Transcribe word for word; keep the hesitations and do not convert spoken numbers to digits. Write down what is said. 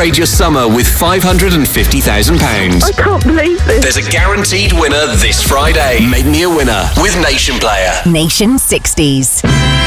upgrade your summer with five hundred fifty thousand pounds. I can't believe this. There's a guaranteed winner this Friday. Make me a winner with Nation Player. Nation sixties.